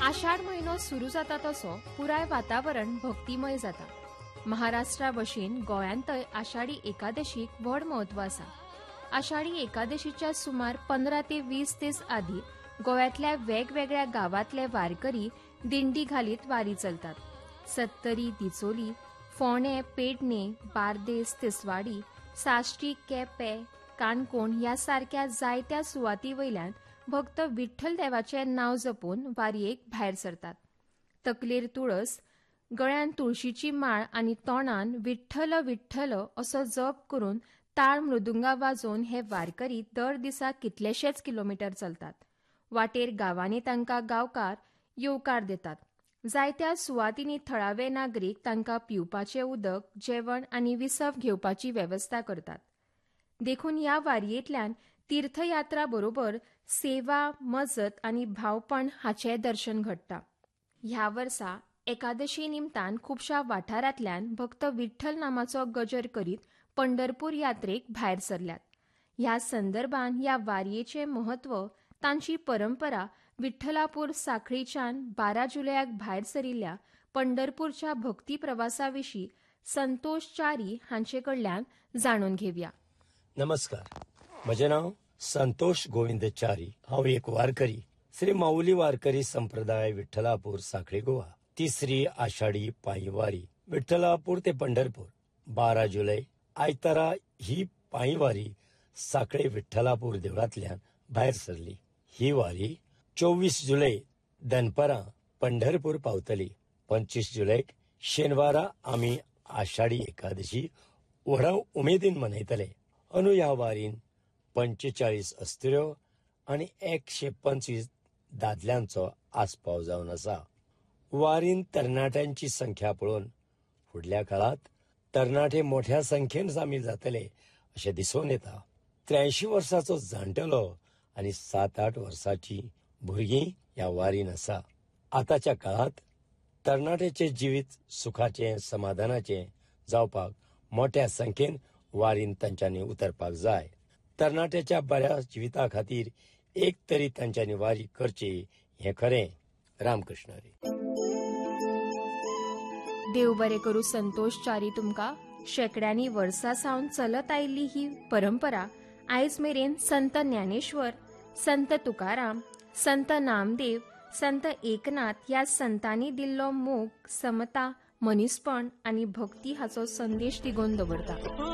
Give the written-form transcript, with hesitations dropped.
आषाढ म्हयनो सुरू जाता तसो पुराय वातावरण भक्तिमय जाता। महाराष्ट्रा भशेन गोंयांतय आषाढी एकादशीक व्हड म्हत्व आसा। आषाढी एकादशीच्या सुमार 15 ते 20 दीस आदी गोव्यातल्या वेगवेगळ्या गावातले वारकरी दिंडी घालीत वारी चलतात। सत्तरी, दिचोली, फोंडे, पेडणे, बार्देस, तिसवाडी, साश्टी, केपे, काणकोण ह्या सारक्या जायत्या सुवाती वयल्यान भक्त विठ्ठल देवाचे नाव जपून वारयेक भायर सरतात। तकलेर तुळस, गळ्यान तुळशीची माळ आनी तोंडान विठ्ठल विठ्ठल असो जप करून ताळ मृदुंगा वाजोवन हे वारकरी दर दिसा कितलेशेच किलोमीटर चलतात। वाटेर गांवांनी तांकां गांवकार येवकार देतात। जायत्या सुवातींनी थळावे नागरीक तांकां पिवपाचें उदक, जेवण आनी विसव घेवपाची वेवस्था करतात। देखून ह्या वारयेंतल्यान तीर्थयात्रा बरोबर सेवा, मजत आनी भावपण हाचें दर्शन घडटा। ह्या वर्सा एकादशी निमतान खुबशा वाठारांतल्यान भक्त विठ्ठल नामाचो गजर करीत पंढरपूर यात्रेक भायर सरल्यात। ह्या संदर्भान ह्या वारयेचें महत्व, तांची परंपरा विठ्ठलापूर साखळीच्यान 12 जुलयाक भायर सरिल्ल्या पंढरपूरच्या भक्ती प्रवासाविशीं संतोष च्यारी हांचे कडल्यान जाणून घेवया। नमस्कार, म्हजें नांव संतोष गोविंद च्यारी। हांव एक वारकरी, श्री माऊली वारकरी संप्रदाय विठ्ठलापूर साखळी गोवा। तिसरी आषाढी पायी वारी विठ्ठलापूर ते पंढरपूर 12 जुलै आयतारा ही पायी वारी साखळे विठ्ठलापूर देवळांतल्यान भायर सरली। ही वारी 24 जुलै दनपारां पंढरपूर पावतली। 25 जुलैक शेनवारा आमी आषाढी एकादशी व्हडा उमेदीन मनयतले। अंदू ह्या वारीन 45 अस्तुऱ्यो आनी 125 दादल्यांचो आस्पाव जावन आसा। वारीन तरणाट्यांची संख्या पळोवन फुडल्या काळात तरणाटे मोठ्या संख्येन सामील जातले अशें दिसून येता। 83 वर्साचो जाणटेलो आनी 7-8 वर्साची भुरगीं ह्या वारीन आसा। आतांच्या काळात तरणाट्याचें जिवीत सुखाचें, समाधानाचें जावपाक मोठ्या संख्येन वारीन तांच्यांनी उतरपाक जाय। तरणाट्याच्या बऱ्या जिविता खातीर एक तरी तांच्यांनी वारी करची, हें खरें। रामकृष्ण हरी। देव बरें करूं संतोष च्यारी तुमकां। शेकड्यांनी वर्सां सावन चलत आयिल्ली ही परंपरा आयज मेरेन संत ज्ञानेश्वर, संत तुकाराम, संत नामदेव, संत एकनाथ ह्या संतांनी दिल्लो मोग, समता, मनीसपण आनी भक्ती हाचो संदेश तिगोवन दवरता।